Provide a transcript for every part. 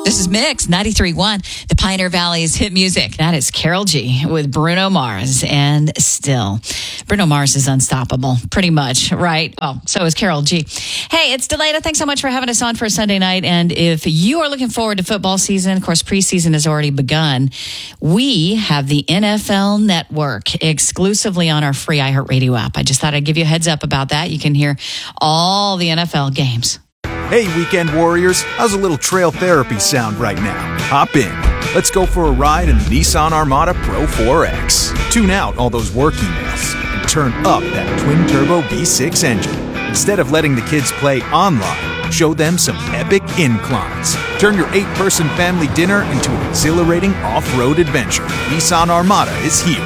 This is Mix 93.1, the Pioneer Valley's hit music. That is Karol G with Bruno Mars. And still, Bruno Mars is unstoppable, pretty much, right? Oh, so is Karol G. Hey, it's Delana. Thanks so much for having us on for a Sunday night. And if you are looking forward to football season, of course, preseason has already begun. We have the NFL Network exclusively on our free iHeartRadio app. I just thought I'd give you a heads up about that. You can hear all the NFL games. Hey, weekend warriors, how's a little trail therapy sound right now? Hop in. Let's go for a ride in the Nissan Armada Pro 4X. Tune out all those work emails and turn up that twin-turbo V6 engine. Instead of letting the kids play online, show them some epic inclines. Turn your 8-person family dinner into an exhilarating off-road adventure. Nissan Armada is here.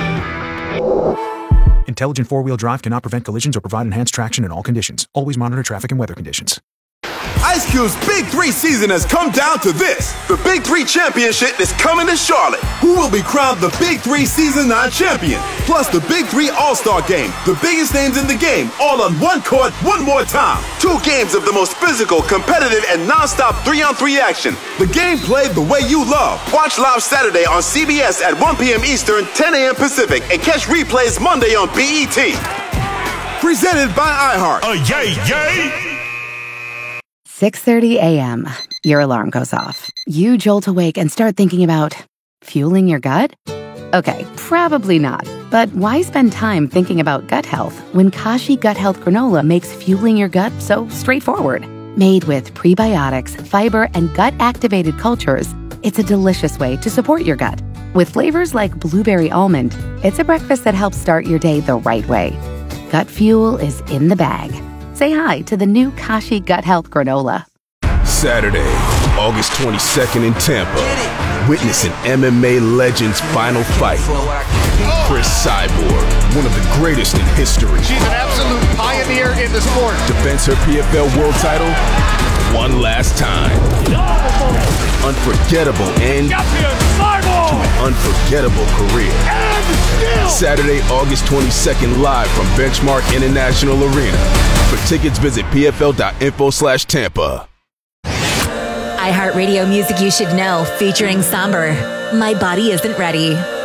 Intelligent four-wheel drive cannot prevent collisions or provide enhanced traction in all conditions. Always monitor traffic and weather conditions. Ice Cube's Big 3 season has come down to this. The Big 3 Championship is coming to Charlotte. Who will be crowned the Big 3 Season 9 champion? Plus the Big 3 All-Star Game. The biggest names in the game, all on one court, one more time. 2 games of the most physical, competitive, and non-stop 3-on-3 action. The game played the way you love. Watch live Saturday on CBS at 1 p.m. Eastern, 10 a.m. Pacific, and catch replays Monday on BET. Presented by iHeart. Yay, yay! 6:30 a.m. Your alarm goes off. You jolt awake and start thinking about fueling your gut? Okay, probably not. But why spend time thinking about gut health when Kashi Gut Health Granola makes fueling your gut so straightforward? Made with prebiotics, fiber, and gut-activated cultures, it's a delicious way to support your gut. With flavors like blueberry almond, it's a breakfast that helps start your day the right way. Gut fuel is in the bag. Say hi to the new Kashi Gut Health Granola. Saturday, August 22nd in Tampa. Witness an MMA legend's final fight. Chris Cyborg, one of the greatest in history. She's an absolute pioneer in the sport. Defends her PFL world title one last time. Unforgettable end to an unforgettable career. Saturday, August 22nd, live from Benchmark International Arena. For tickets, visit pfl.info/Tampa. iHeartRadio music you should know, featuring Somber. My Body Isn't Ready.